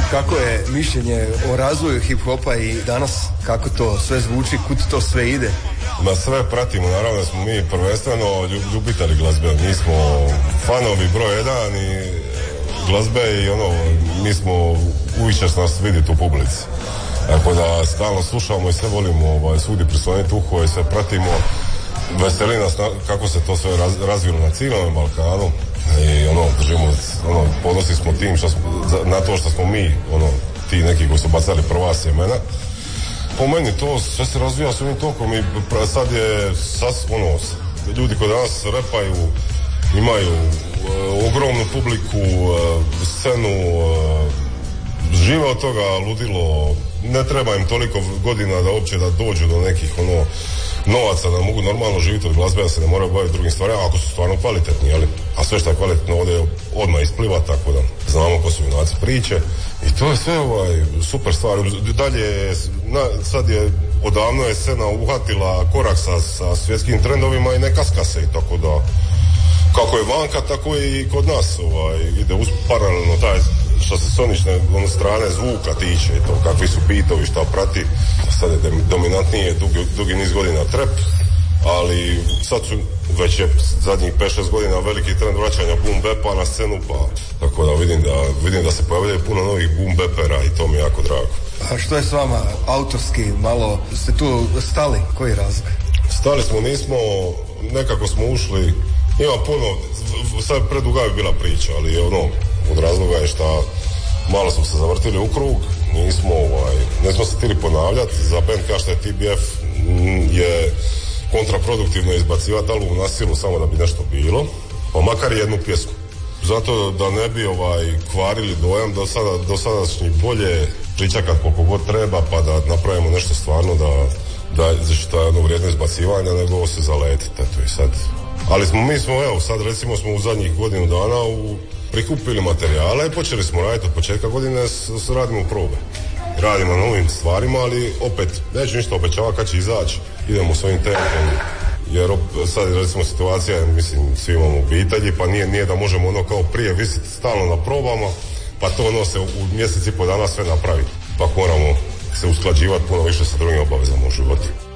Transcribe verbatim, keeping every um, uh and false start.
Kako je mišljenje o razvoju hip-hopa i danas, kako to sve zvuči, kud to sve ide? Ma sve pratimo, naravno smo mi prvenstveno ljubitelji glazbe, mi smo fanovi broj jedan i glazbe i ono, mi smo uvijek će nas vidjeti u publici. Tako da stalno slušamo i sve volimo ovaj, svugdje prisloniti uho i sve pratimo. Veseli nas na, kako se to sve raz, razvilo na cijelom Balkanu i ono, držimo, ono, ponosni smo tim što smo, na to što smo mi, ono, ti neki koji su bacali prva sjemena. Po meni to sve se razvija svojim tokom i sad je, sas, ono, ljudi koji danas repaju, imaju uh, ogromnu publiku, uh, scenu, uh, žive od toga ludilo, ne treba im toliko godina da uopće da dođu do nekih ono novaca da mogu normalno živjeti od glazbe, da se ne moraju baviti drugim stvarima ako su stvarno kvalitetni, ali a sve što je kvalitetno ovdje odmah ispliva, tako da znamo ko su junaci priče i to je sve ovaj super stvar. Dalje na, sad je odavno je scena uhvatila korak sa, sa svjetskim trendovima i ne kaska se, i tako da kako je vanka, tako i kod nas ovaj, ide uz paralelno taj što se sonične ono, strane zvuka tiče, to kakvi su beatovi, šta prati. Sad je dominantnije dugi, dugi niz godina trap, ali sad su već je zadnjih pet šest godina veliki trend vraćanja boom bapa na scenu, pa tako da vidim da, vidim da se pojavljaju puno novih boom bapera i to mi je jako drago. A što je s vama autorski, malo ste tu stali, koji razlog? Stali smo, nismo, nekako smo ušli, ima puno, sad preduga bi bila priča, ali ono, od razloga je šta malo smo se zavrtili u krug, nismo, ovaj, nismo se htjeli ponavljati, za band kao što je T B F je kontraproduktivno izbacivati album na silu samo da bi nešto bilo, pa makar jednu pjesmu. Zato da ne bi ovaj, kvarili dojam do, sada, do sadašnji bolje pričakat koliko god treba pa da napravimo nešto stvarno da, da što je jedno vrijedno izbacivanja nego se zaletite, eto i sad. Ali smo, mi smo, evo, sad recimo smo u zadnjih godinu dana u, prikupili materijale i počeli smo raditi od početka godine, s, s, radimo probe. Radimo na novim stvarima, ali opet, neću ništa obećavati kad će izaći, idemo svojim tempom, jer op, sad recimo situacija, mislim, svi imamo obitelji, pa nije, nije da možemo ono kao prije visiti stalno na probama, pa to ono se u, u mjesec i po dana sve napravi, pa moramo se usklađivati puno više sa drugim obavezama u životu.